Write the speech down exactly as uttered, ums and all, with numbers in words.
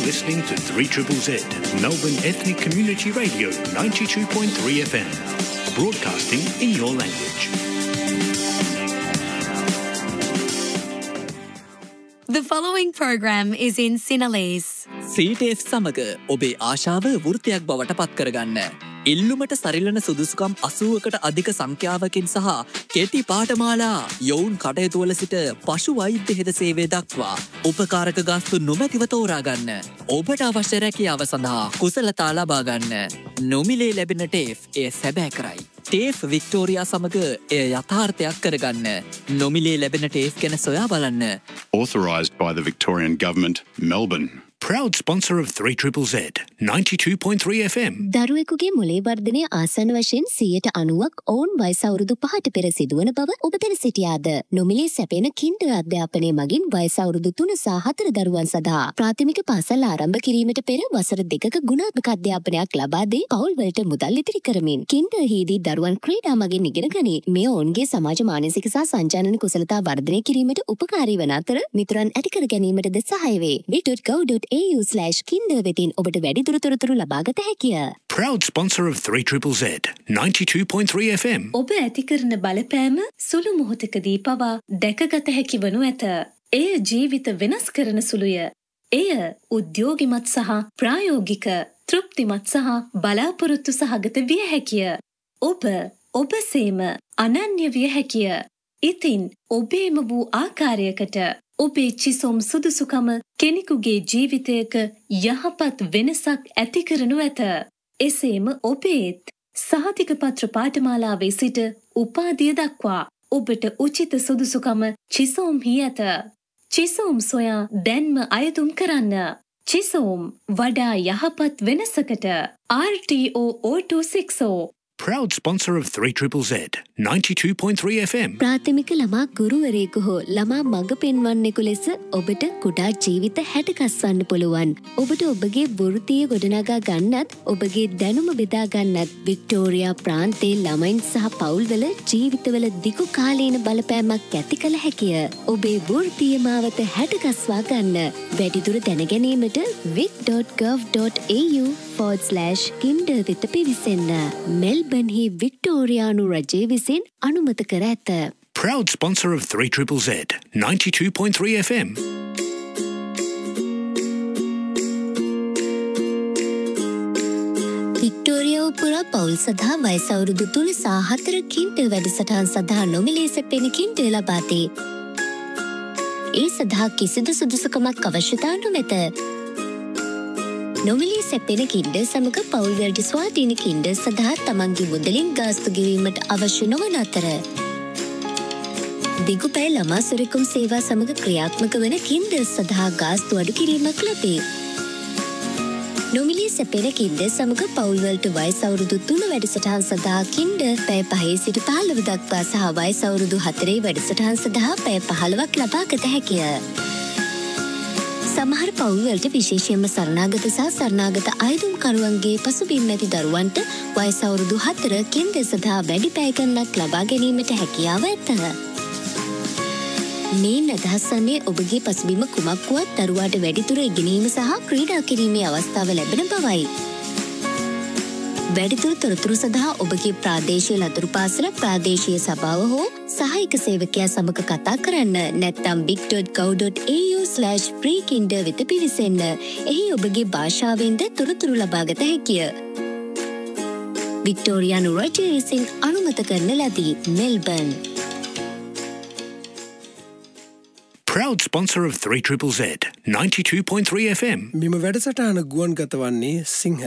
listening to three Z Z Z, Melbourne Ethnic Community Radio ninety-two point three F M, broadcasting in your language. The following program is in Sinhalese. සීටේෆ් සමග ඔබේ ආශාව වෘත්තයක් බවට පත් කරගන්න. ඉල්ලුමට සරිලන සුදුසුකම් අසූවකට අධික සංඛ්‍යාවකින් සහ කෙටි පාඨමාලා යොවුන් කටයුතුවල සිට පශු වෛද්‍ය හෙද සේවය දක්වා උපකාරක ගාස්තු නොමැතිව තෝරා ගන්න. ඔබට අවශ්‍ය රැකියාව සඳහා කුසලතා ලබා ගන්න. නොමිලේ ලැබෙන ටේෆ් එය සැබෑ කරයි. ටේෆ් වික්ටෝරියා සමග එය යථාර්ථයක් කරගන්න. නොමිලේ ලැබෙන ටේෆ් ගැන සොයා බලන්න. Authorised by the Victorian Government, Melbourne. Proud sponsor of three Z Z Z, ninety-two point three F M. දරුවෙකුගේ මොලේ වර්ධනය ආසන්න වශයෙන් සියයට අනූවක් ඔවුන් වයස අවුරුදු පහට පෙර සිදුවන බව ඔබ දැන සිටියාද? නොමිලේ සැපෙන කින්ඩර් අධ්‍යාපනය මගින් වයස අවුරුදු තුන සහ හතර දරුවන් සඳහා ප්‍රාථමික පාසල් ආරම්භ කිරීමට පෙර වසර දෙකක ගුණාත්මක අධ්‍යාපනයක් ලබා දී පවුල් වලට මුදල් ඉතිරි කරමින් කින්ඩර් හිදී දරුවන් ක්‍රීඩා මගින් ඉගෙන ගනී. මේ ඔවුන්ගේ සමාජ මානසික සහ සංජානන කුසලතා වර්ධනය කිරීමට උපකාරී වන අතර මිතුරන් ඇති කර ගැනීමටද සහාය වේ. w dot gov dot a u slash kinder වෙතින් ඔබට වැඩිදුර තොරතුරු ලබාගත හැකිය. Proud sponsor of three Z Z Z, ninety-two point three F M. ඔබ ඇති කරන බලපෑම සුළු මොහොතකදී පවා දැකගත හැකි වනු ඇත. එය ජීවිත වෙනස් කරන සුළුය. එය උද්‍යෝගිමත් සහ ප්‍රායෝගික, තෘප්තිමත් සහ බලාපොරොත්තු සහගත විය හැකිය. ඔබ ඔබසේම අනන්‍ය විය හැකිය. ඉතින් ඔබේම වූ ආකාරයකට ඔබේ චිසොම් සුදුසුකම කෙනෙකුගේ ජීවිතයක යහපත් වෙනසක් ඇති කරනු ඇත. එසේම ඔබේත් සහතික පත්‍ර පාඨමාලාවේ සිට උපාධිය දක්වා ඔබට උචිත සුදුසුකම චිසොම්හි ඇත. චිසොම් සොයා දැන්ම අයදුම් කරන්න. චිසොම් වඩා යහපත් වෙනසකට. R T O zero two six zero. Proud sponsor of three Z Z Z, ninety-two point three F M. ප්‍රාථමික ළමා ගුරුවරයෙකු හෝ ළමා මඟ පෙන්වන්නෙකු ලෙස ඔබට කුඩා ජීවිත හැඩගස්වන්න පුළුවන්. ඔබට ඔබගේ වෘත්තිය ගොඩනගා ගන්නත් ඔබගේ දැනුම බෙදා ගන්නත් වික්ටෝරියා ප්‍රාන්තයේ ළමයින් සහ පවුල්වල ජීවිතවල දිගු කාලීන බලපෑමක් ඇති කළ හැකිය. ඔබේ වෘත්තීය මාවත හැඩගස්වා ගන්න. වැඩිදුර දැනගැනීමට vic dot gov dot a u forward slash kinder වෙත පිවිසෙන්න. මෙල්බන්හි වික්ටෝරියානු රජය විසින් අනුමත කර ඇත. Proud sponsor of three Z Z Z, ninety-two point three F M. වික්ටෝරියාව පුරා පවුල් සඳහා වයස අවුරුදු තුන සහ හතර කින්ඩර් වැඩසටහන් සඳහා නොමිලේ සැපෙන කින්ඩර් ලබා දේ. ඒ සඳහා කිසිදු සුදුසුකමක් අවශ්‍යතා නොමැත. නොමිලේ සැපෙන කින්ඩර් සමග පවුල් වලට ස්වාධීන කින්ඩර් සඳහා තමන්ගේ මුදලින් ගාස්තු ගෙවීමට අවශ්‍ය නොවන අතර දිගුපැය ළමා සුරැකුම් සේවා සමග ක්‍රියාත්මක වන කින්ඩර් සඳහා ගාස්තු අඩු කිරීමක් ලැබේ. නොමිලේ සැපෙන කින්ඩර් සමග පවුල් වලට වයස අවුරුදු තුන වැඩසටහන් සඳහා කින්ඩර් පැය පහේ සිට පහළොව දක්වා සහ වයස අවුරුදු හතරේ වැඩසටහන් සඳහා පැය පහළොවක් ලබා ගත හැකිය. සමහර පවුල් වලට විශේෂයෙන්ම සරණාගත සහ සරණාගත අයදුම්කරුවන්ගේ පසුබිම් ඇති දරුවන්ට වයස අවුරුදු හතර කින්ඩර් සඳහා වැඩි පැය ගණනක් ලබා ගැනීමට හැකියාව ඇත. මේ අදහස් වන්නේ ඔබගේ පසුබිම කුමක් වුවත් දරුවාට වැඩිදුර ඉගෙනීම සහ ක්‍රීඩා කිරීමේ අවස්ථාව ලැබෙන බවයි. වැඩිදුර තොරතුරු සඳහා ඔබගේ ප්‍රාදේශීය ලදරු පාසල, ප්‍රාදේශීය සභාව හෝ සහායක සේවකයා සමග කතා කරන්න. නැත්නම් vic dot gov dot a u slash free kinder වෙත පිවිසෙන්න. එහි ඔබගේ භාෂාවෙන්ද තොරතුරු ලබාගත හැකිය. වික්ටෝරියානු රජය විසින් අනුමත කරන ලදී. Melbourne. Proud sponsor of three Z Z Z, ninety-two point three F M. මෙම වැඩසටහන ගුවන්ගත වන්නේ සිංහල